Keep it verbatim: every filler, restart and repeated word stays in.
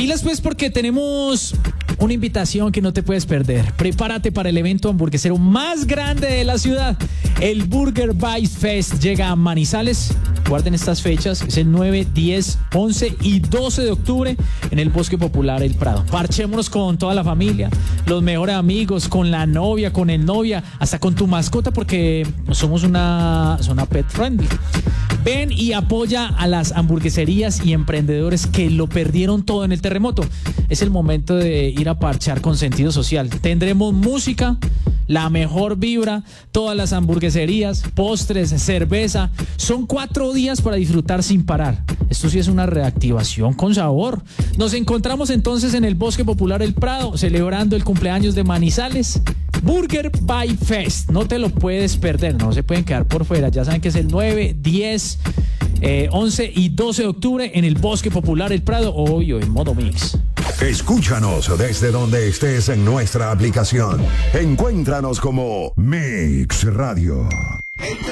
Pilas pues porque tenemos una invitación que no te puedes perder. Prepárate para el evento hamburguesero más grande de la ciudad. El Burger Bite Fest llega a Manizales. Guarden estas fechas, es el nueve, diez, once y doce de octubre en el Bosque Popular El Prado. Parchémonos con toda la familia, los mejores amigos, con la novia, con el novia, hasta con tu mascota, porque somos una zona pet friendly. Ven y apoya a las hamburgueserías y emprendedores que lo perdieron todo en el terremoto. Es el momento de ir a parchar con sentido social. Tendremos música, la mejor vibra, todas las hamburgueserías, postres, cerveza. Son cuatro días para disfrutar sin parar. Esto sí es una reactivación con sabor. Nos encontramos entonces en el Bosque Popular El Prado, celebrando el cumpleaños de Manizales. Burger Bite Fest, no te lo puedes perder, no se pueden quedar por fuera. Ya saben que es el nueve, diez, eh, once y doce de octubre en el Bosque Popular El Prado, obvio, en modo mix. Escúchanos desde donde estés en nuestra aplicación. Encuéntranos como Mix Radio.